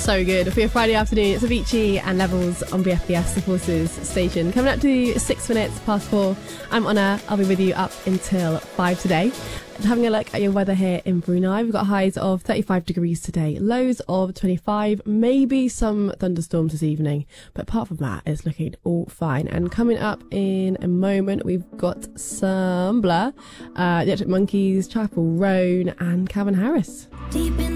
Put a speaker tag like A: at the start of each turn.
A: So good. For your Friday afternoon, it's Avicii and Levels on BFBS, the Forces station. Coming up to 6 minutes past 4. I'm Honor. I'll be with you up until 5 today. Having a look at your weather here in Brunei. We've got highs of 35 degrees today, lows of 25, maybe some thunderstorms this evening. But apart from that, it's looking all fine. And coming up in a moment, we've got some Blur, the Electric Monkeys, Chapel Roan and Calvin Harris.